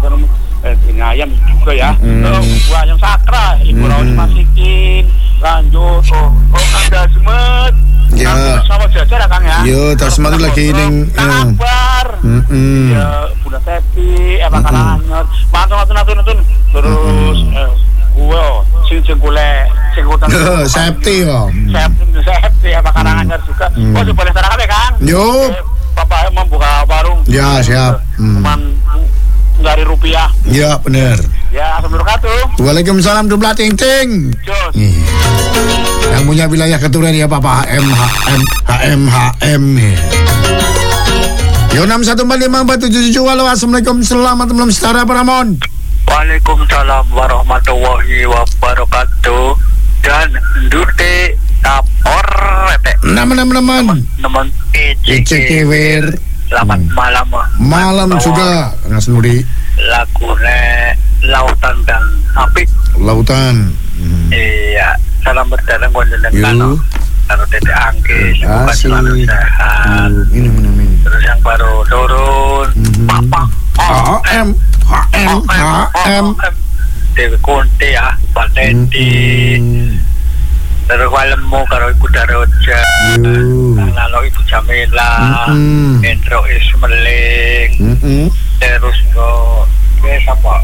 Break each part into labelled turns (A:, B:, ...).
A: ini ayam juga ya. Buah ayam sakra, ibu rawon masikin, lanjut. Ada semet.
B: Ya.
A: Sama jajar Kang ya.
B: Yo, tas semet lagi ning.
A: Kabar. Ya, Bunda Sepi, Karangan. Mantun. Terus sing golek sing utang.
B: Safety kok.
A: Safety Karangan juga. Boleh terakhir ya Kang.
B: Yo.
A: Bapak membuka warung.
B: Ya, siap.
A: Cuman dari rupiah.
B: Ya, benar.
A: Ya, assalamualaikum.
B: Waalaikumsalam jumlah ting.
A: Jos.
B: Yang punya wilayah keturunan ya Bapak HM. Yo 6145477. Halo, assalamualaikum, selamat malam Setara Paramon.
A: Waalaikumsalam warahmatullahi wabarakatuh. Dan ndute tapor
B: Nemen Ecekewer.
A: Selamat malam.
B: Malam juga Mas Nuri.
A: Lagune lautan dan api.
B: Lautan.
A: Iya, salam berdatang dengan Karo Dede Angki, semoga selalu sehat.
B: Amin.
A: Terus yang baru turun, Papa
B: HM.
A: Dewi Kunti ya, Pak Teti. Terus walemu karo Ibu Daroja, lalu Ibu Jamila, Hendro Ismeling, terus siapa?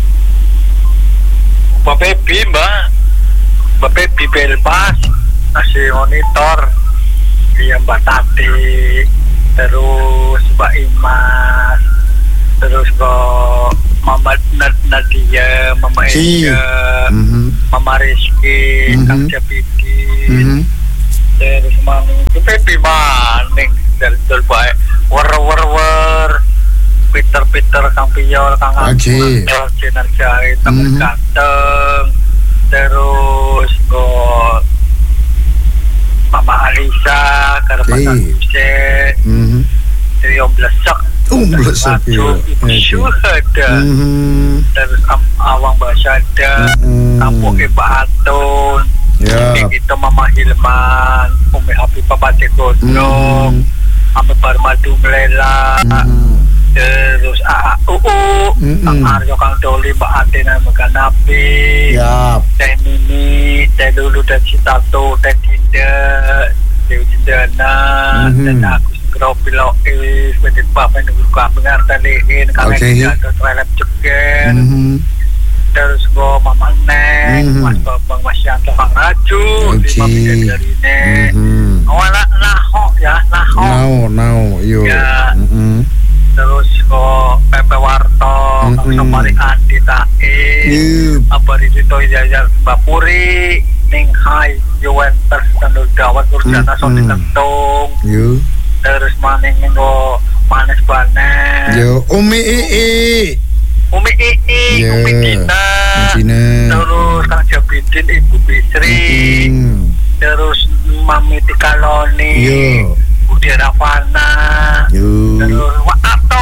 A: Mbak Pebi Belpas, masih monitor, dia Mbak Tati, terus Mbak Imas, terus Mama Nadia, Mama Eja, Mama Rizky, Kang Japiti, terus Itu Pepi maning dari baik war Peter Kang Piol Kang Aji Jenar Jahit Kang Ganteng, terus Mama Alisa Karapatan Buse, Trio Blesek Ibu Syuhada, terus Awang Basada, Kampung Ibu Atun, itu Mama Hilman, Umi Habibah Pati Godong, Ame Barmadu Melela, terus AAUU, Kang Aryo, Kang Doli, Mbak Adena, Mbak Nabi, Teh Nini, Teh Lulu, dan Citato, Teh Dinda, Dewi Cendana, dan Agus Gropilo Bedit Bapak yang buka mengarta lehin kalian tidak ada terhadap jeken, terus Mama Neng, Mas Babang, Mas Yanto, Bang Raju, Lima Bidang dari ini, Naho ya, terus Pepe Warto, Somali Andi Tae, Abari Dito Jajar Bapuri, Ning Hai, Juventus, Tandul Dawat, Urjana, Soni Kentung, terus maning Manes Banes,
B: Umi Ii,
A: Umi Dina, terus Kang Jabidin, Ibu Bisri, terus Mami Tikaloni, Budi Ravana, terus Wakato,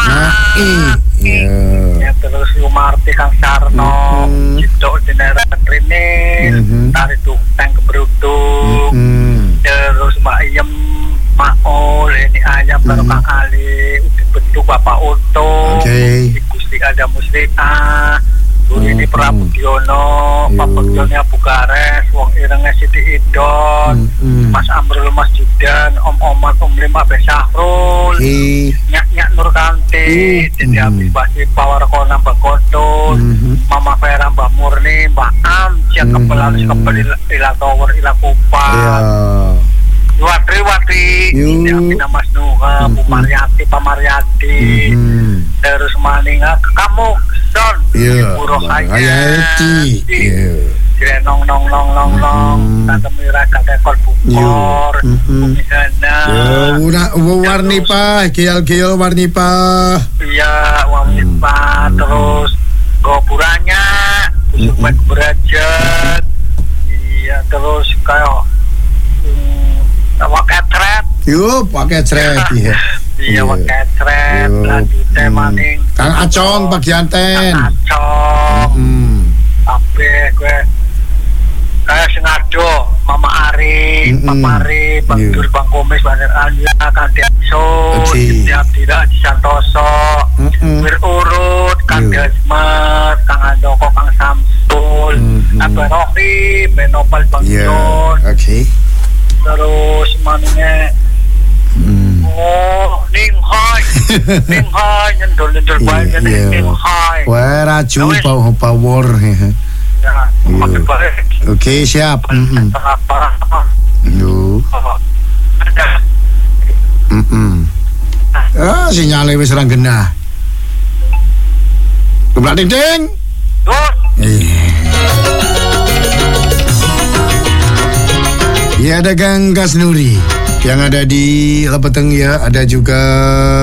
A: terus Yumarti, Kang Sarno, Cito Jeneran Rinil, Tari Tungteng Keberudung, terus Mbak Iem, Maul, ini ayam baru Kang Ali, bentuk Bapak Untung, Ibu Sri ada Musliha, ini Prabu Diono, Bapak Diono Bukares, Wong Irengnya Siti Idon, Mas Amrul Mas Jidan, Om Oman, Om Lima Besahrul, Nyak Nur Kanti, jadi habis Basi Pawarkona Mbak Kontun, Mama Vera Mbak Murni, Mbak Am, Siak Kepelan Ila Tower Ila Kupa, Watri, ini Mas Nuha, Bu Mariati, Pak Mariati, terus maninga kamu Son, Buruk Hayati, Nong, Tante Mira, Kakek Kol Bukor, Bumi Hana,
B: Warni Pak, Kial Warni Pak,
A: iya, Warni Pak, terus Goburanya, Sumet Berajat, iya, terus kayak pakai thread.
B: Pakai thread ya.
A: Iya, pakai thread. Lagi maning.
B: Kang Acong Pak Janten.
A: Tapi gue kayak sengado Mama Ari, Papa Ari, Bang Dul, Bang Komis, Bang Alia, Kang Diakso, Setiap Tidak di Santoso, berurut, Kang Nopal Bang John.
B: Okey.
A: Terus mananya Ning Hai Nyendol banyak Ning Hai.
B: Wah, racun power.
A: Ya, makin baik.
B: Okey, siap. Yo. Sinyalnya wis ra genah. Keblak ding. Ya, ada Gang Kasnuri yang ada di Lepeteng ya, ada juga